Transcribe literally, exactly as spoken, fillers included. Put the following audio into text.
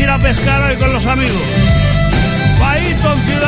ir a pescar hoy con los amigos. Baíton, ciudad.